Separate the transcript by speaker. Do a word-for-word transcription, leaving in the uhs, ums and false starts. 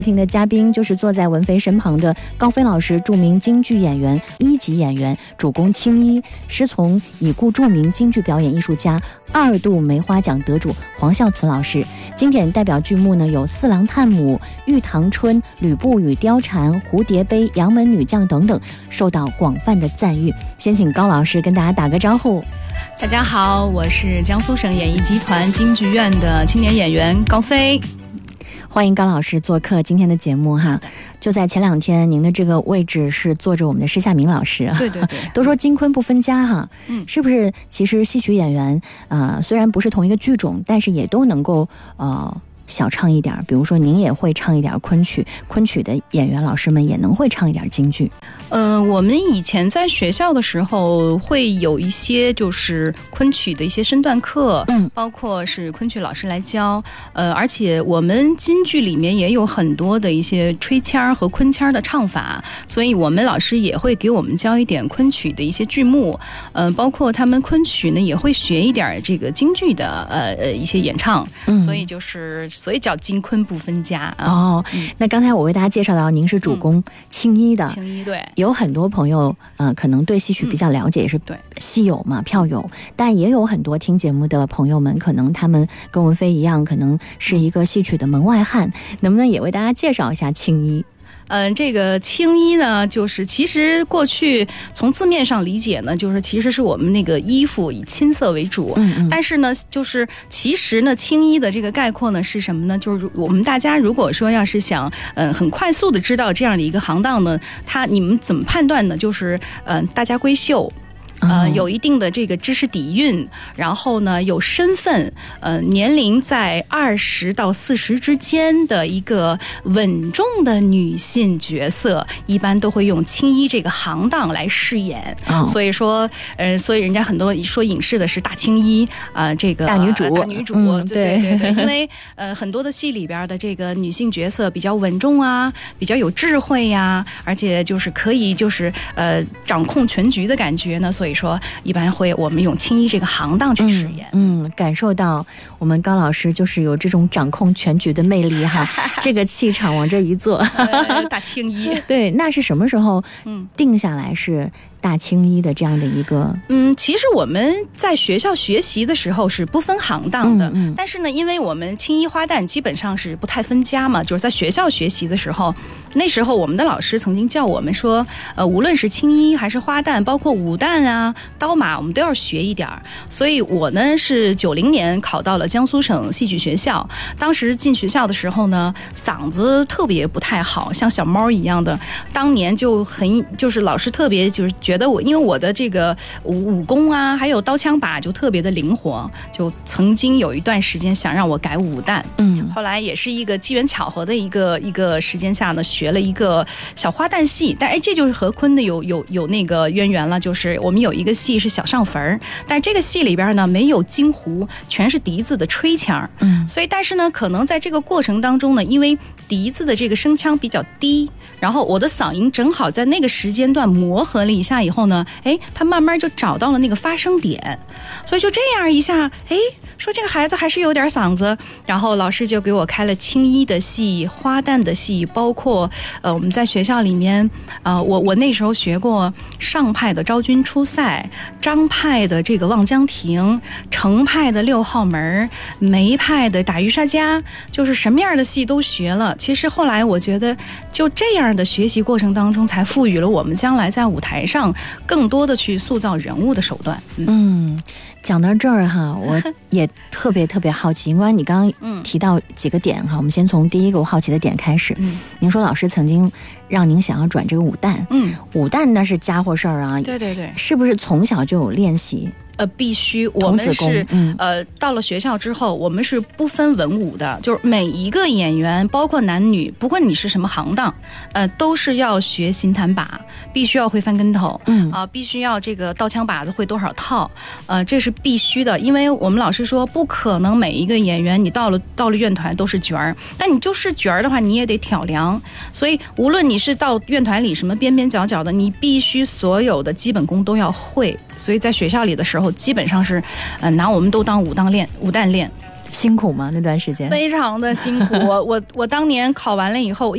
Speaker 1: 听的嘉宾就是坐在文飞身旁的高飞老师，著名京剧演员、一级演员，主攻青衣，师从已故著名京剧表演艺术家、二度梅花奖得主黄孝慈老师。经典代表剧目呢有《四郎探母》、《玉堂春》、《吕布与貂蝉》、《蝴蝶杯》、《杨门女将》等等，受到广泛的赞誉。先请高老师跟大家打个招呼。
Speaker 2: 大家好，我是江苏省演艺集团京剧院的青年演员高飞。
Speaker 1: 欢迎高老师做客今天的节目哈。就在前两天，您的这个位置是坐着我们的施夏明老师。
Speaker 2: 对对对，
Speaker 1: 都说金昆不分家哈，嗯，是不是？其实戏曲演员，呃，虽然不是同一个剧种，但是也都能够呃小唱一点。比如说，您也会唱一点昆曲，昆曲的演员老师们也能会唱一点京剧。
Speaker 2: 呃，我们以前在学校的时候会有一些就是昆曲的一些身段课，嗯，包括是昆曲老师来教，呃，而且我们京剧里面也有很多的一些吹腔和昆腔的唱法，所以我们老师也会给我们教一点昆曲的一些剧目，呃，包括他们昆曲呢也会学一点这个京剧的呃呃一些演唱，嗯，所以就是所以叫金昆不分家啊。
Speaker 1: 哦，嗯，那刚才我为大家介绍到您是主攻青衣的，
Speaker 2: 青衣对。
Speaker 1: 有很多朋友呃，可能对戏曲比较了解，也是对戏友嘛、票友，但也有很多听节目的朋友们，可能他们跟文飞一样，可能是一个戏曲的门外汉，能不能也为大家介绍一下青衣？
Speaker 2: 嗯，这个青衣呢，就是其实过去从字面上理解呢，就是其实是我们那个衣服以青色为主，嗯嗯，但是呢，就是其实呢，青衣的这个概括呢是什么呢？就是我们大家如果说要是想，嗯，很快速的知道这样的一个行当呢，它你们怎么判断呢？就是，嗯，大家闺秀。呃，有一定的这个知识底蕴，然后呢，有身份，呃，年龄在二十到四十之间的一个稳重的女性角色，一般都会用青衣这个行当来饰演。哦，所以说，呃，所以人家很多说影视的是大青衣啊，呃，这个
Speaker 1: 大女主，
Speaker 2: 大女主，嗯，对对对，因为呃，很多的戏里边的这个女性角色比较稳重啊，比较有智慧呀，啊，而且就是可以就是呃掌控全局的感觉呢，所以。所以说一般会我们用青衣这个行当去饰演，
Speaker 1: 嗯，嗯，感受到我们高老师就是有这种掌控全局的魅力哈，这个气场往这一坐，
Speaker 2: 呃、大青衣。
Speaker 1: 对，那是什么时候定下来是大青衣的这样的一个？
Speaker 2: 嗯，其实我们在学校学习的时候是不分行当的，嗯嗯，但是呢，因为我们青衣花旦基本上是不太分家嘛，就是在学校学习的时候，那时候我们的老师曾经叫我们说，呃，无论是青衣还是花旦，包括武旦啊、刀马，我们都要学一点儿。所以我呢是九零年考到了江苏省戏剧学校，当时进学校的时候呢，嗓子特别不太好，像小猫一样的，当年就很就是老师特别就是觉得我，因为我的这个武武功啊，还有刀枪把就特别的灵活，就曾经有一段时间想让我改武旦，嗯，后来也是一个机缘巧合的一个一个时间下呢，学了一个小花旦戏，但哎，这就是和昆的有有有那个渊源了，就是我们有一个戏是小上坟，但这个戏里边呢没有京胡，全是笛子的吹腔，嗯，所以但是呢，可能在这个过程当中呢，因为笛子的这个声腔比较低，然后我的嗓音正好在那个时间段磨合了一下以后呢，哎，他慢慢就找到了那个发声点，所以就这样一下，哎，说这个孩子还是有点嗓子，然后老师就给我开了青衣的戏、花旦的戏，包括呃我们在学校里面，呃我我那时候学过上派的昭君出塞，张派的这个望江亭，程派的六号门，梅派的打渔杀家，就是什么样的戏都学了。其实后来我觉得，就这样的学习过程当中，才赋予了我们将来在舞台上更多的去塑造人物的手段。嗯。
Speaker 1: 嗯，讲到这儿哈，我也特别特别好奇，因为你刚刚提到几个点哈，我们先从第一个我好奇的点开始。嗯，您说老师曾经让您想要转这个武旦，嗯，武旦那是家伙事儿啊，
Speaker 2: 对对对，
Speaker 1: 是不是从小就有练习？
Speaker 2: 呃，必须我们是、嗯、呃，到了学校之后，我们是不分文武的，就是每一个演员，包括男女，不管你是什么行当，呃，都是要学新弹把，必须要会翻跟头，嗯啊、呃，必须要这个刀枪把子会多少套，呃，这是必须的，因为我们老师说，不可能每一个演员你到了到了院团都是角儿，但你就是角儿的话，你也得挑梁，所以无论你是到院团里什么边边角角的，你必须所有的基本功都要会，所以在学校里的时候。基本上是，呃，拿我们都当武当练武旦练，
Speaker 1: 辛苦吗？那段时间
Speaker 2: 非常的辛苦。我我我当年考完了以后。